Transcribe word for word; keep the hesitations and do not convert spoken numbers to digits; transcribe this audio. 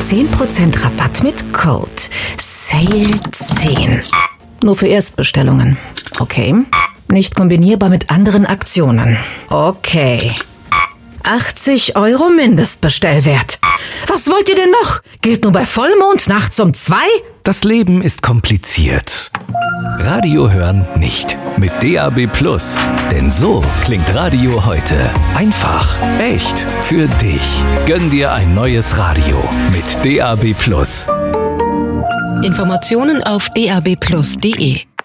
zehn Prozent Rabatt mit Code S A L E zehn. Nur für Erstbestellungen. Okay. Nicht kombinierbar mit anderen Aktionen. Okay. achtzig Euro Mindestbestellwert. Was wollt ihr denn noch? Gilt nur bei Vollmond nachts um zwei? Das Leben ist kompliziert. Radio hören nicht. Mit D A B Plus. Denn so klingt Radio heute. Einfach, echt, für dich. Gönn dir ein neues Radio mit D A B Plus. Informationen auf d a b plus punkt d e.